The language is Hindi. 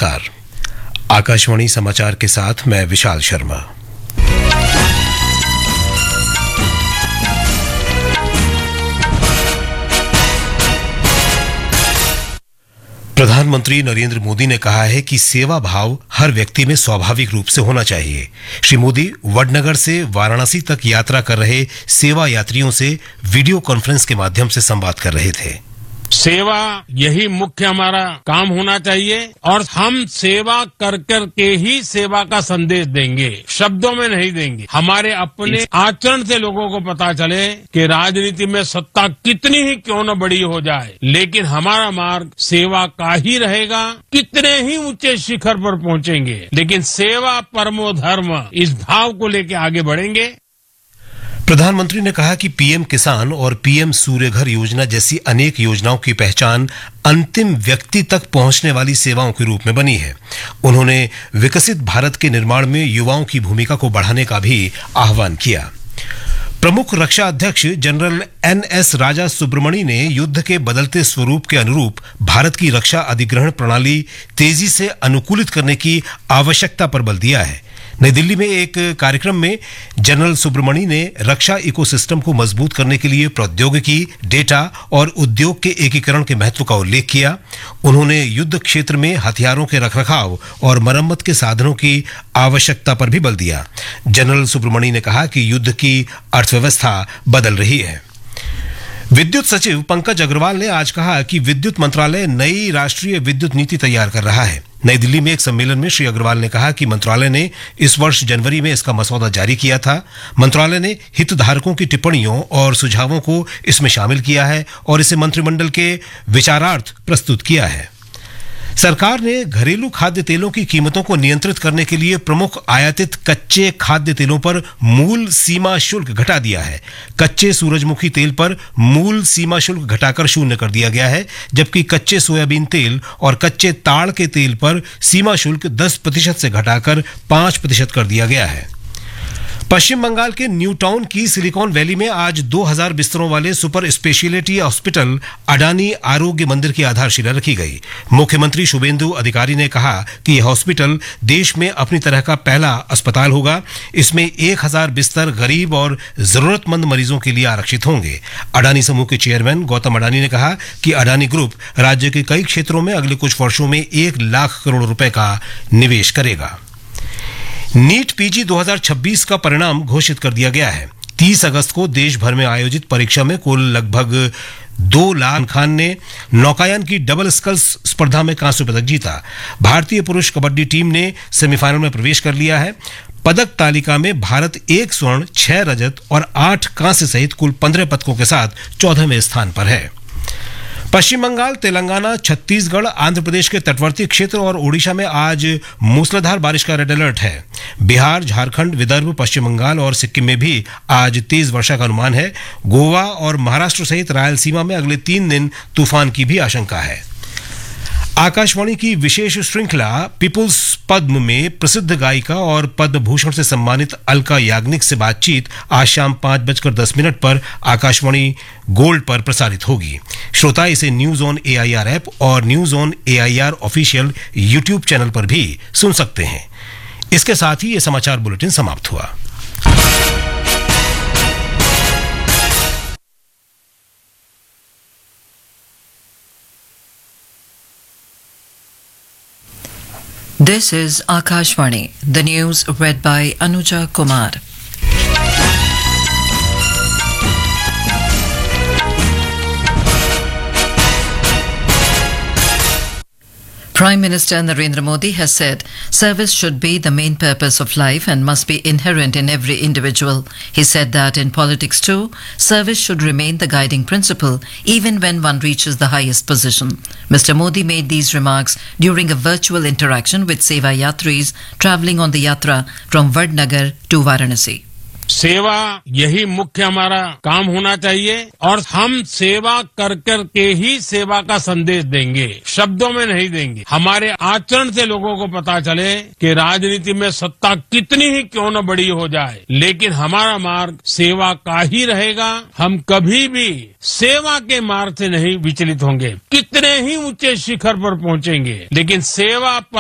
नमस्कार। आकाशवाणी समाचार के साथ मैं विशाल शर्मा। प्रधानमंत्री नरेंद्र मोदी ने कहा है कि सेवा भाव हर व्यक्ति में स्वाभाविक रूप से होना चाहिए। श्री मोदी वडनगर से वाराणसी तक यात्रा कर रहे सेवा यात्रियों से वीडियो कॉन्फ्रेंस के माध्यम से संवाद कर रहे थे। सेवा यही मुख्य हमारा काम होना चाहिए और हम सेवा कर कर के ही सेवा का संदेश देंगे, शब्दों में नहीं देंगे। हमारे अपने आचरण से लोगों को पता चले कि राजनीति में सत्ता कितनी ही क्यों न बड़ी हो जाए, लेकिन हमारा मार्ग सेवा का ही रहेगा। कितने ही ऊंचे शिखर पर पहुंचेंगे, लेकिन सेवा परमो धर्म, इस भाव को लेकर आगे बढ़ेंगे। प्रधानमंत्री ने कहा कि पीएम किसान और पीएम सूर्यघर योजना जैसी अनेक योजनाओं की पहचान अंतिम व्यक्ति तक पहुंचने वाली सेवाओं के रूप में बनी है। उन्होंने विकसित भारत के निर्माण में युवाओं की भूमिका को बढ़ाने का भी आह्वान किया। प्रमुख रक्षा अध्यक्ष जनरल एनएस राजा सुब्रमणी ने युद्ध के बदलते स्वरूप के अनुरूप भारत की रक्षा अधिग्रहण प्रणाली तेजी से अनुकूलित करने की आवश्यकता पर बल दिया है। नई दिल्ली में एक कार्यक्रम में जनरल सुब्रमणी ने रक्षा इकोसिस्टम को मजबूत करने के लिए प्रौद्योगिकी, डेटा और उद्योग के एकीकरण के महत्व का उल्लेख किया। उन्होंने युद्ध क्षेत्र में हथियारों के रखरखाव और मरम्मत के साधनों की आवश्यकता पर भी बल दिया। जनरल सुब्रमणी ने कहा कि युद्ध की अर्थव्यवस्था बदल रही है। विद्युत सचिव पंकज अग्रवाल ने आज कहा कि विद्युत मंत्रालय नई राष्ट्रीय विद्युत नीति तैयार कर रहा है। नई दिल्ली में एक सम्मेलन में श्री अग्रवाल ने कहा कि मंत्रालय ने इस वर्ष जनवरी में इसका मसौदा जारी किया था। मंत्रालय ने हितधारकों की टिप्पणियों और सुझावों को इसमें शामिल किया है और इसे मंत्रिमंडल के विचारार्थ प्रस्तुत किया है। सरकार ने घरेलू खाद्य तेलों की कीमतों को नियंत्रित करने के लिए प्रमुख आयातित कच्चे खाद्य तेलों पर मूल सीमा शुल्क घटा दिया है। कच्चे सूरजमुखी तेल पर मूल सीमा शुल्क घटाकर 0 कर दिया गया है, जबकि कच्चे सोयाबीन तेल और कच्चे ताड़ के तेल पर सीमा शुल्क 10% से घटाकर 5% कर दिया गया है। पश्चिम बंगाल के न्यू टाउन की सिलिकॉन वैली में आज 2000 बिस्तरों वाले सुपर स्पेशलिटी हॉस्पिटल अडानी आरोग्य मंदिर की आधारशिला रखी गई। मुख्यमंत्री शुभेंदु अधिकारी ने कहा कि यह हॉस्पिटल देश में अपनी तरह का पहला अस्पताल होगा। इसमें 1000 बिस्तर गरीब और जरूरतमंद मरीजों के लिए आरक्षित होंगे। अडानी समूह के चेयरमैन गौतम अडानी ने कहा कि अडानी ग्रुप राज्य के कई क्षेत्रों में अगले कुछ वर्षों में 1 लाख करोड़ रुपए का निवेश करेगा। नीट पीजी 2026 का परिणाम घोषित कर दिया गया है। 30 अगस्त को देश भर में आयोजित परीक्षा में कुल लगभग 2 लाख खान ने नौकायन की डबल स्कल्स स्पर्धा में कांस्य पदक जीता। भारतीय पुरुष कबड्डी टीम ने सेमीफाइनल में प्रवेश कर लिया है। पदक तालिका में भारत 1 स्वर्ण, 6 रजत और 8 कांस्य सहित कुल 15 पदकों के साथ 14वें स्थान पर है। पश्चिम बंगाल, तेलंगाना, छत्तीसगढ़, आंध्र प्रदेश के तटवर्ती क्षेत्र और ओडिशा में आज मूसलाधार बारिश का रेड अलर्ट है। बिहार, झारखंड, विदर्भ, पश्चिम बंगाल और सिक्किम में भी आज तेज वर्षा का अनुमान है। गोवा और महाराष्ट्र सहित रायलसीमा में अगले 3 दिन तूफान की भी आशंका है। आकाशवाणी की विशेष श्रृंखला पीपुल्स पद्म में प्रसिद्ध गायिका और पद्म भूषण से सम्मानित अलका याग्निक से बातचीत आज शाम 5:10 पर आकाशवाणी गोल्ड पर प्रसारित होगी। श्रोता इसे न्यूज ऑन AIR ऐप और news on AIR official YouTube channel पर भी सुन सकते हैं। इसके साथ ही ये समाचार बुलेटिन समाप्त हुआ। This is Akashvani, the news read by Anuja Kumar. Prime Minister Narendra Modi has said service should be the main purpose of life and must be inherent in every individual. He said that in politics too, service should remain the guiding principle even when one reaches the highest position. Mr. Modi made these remarks during a virtual interaction with Seva Yatris travelling on the Yatra from Vadnagar to Varanasi. सेवा यही मुख्य हमारा काम होना चाहिए और हम सेवा कर कर के ही सेवा का संदेश देंगे, शब्दों में नहीं देंगे। हमारे आचरण से लोगों को पता चले कि राजनीति में सत्ता कितनी ही क्यों न बड़ी हो जाए, लेकिन हमारा मार्ग सेवा का ही रहेगा। हम कभी भी सेवा के मार्ग से नहीं विचलित होंगे। कितने ही ऊंचे शिखर पर पहुंचेंगे, लेकिन सेवा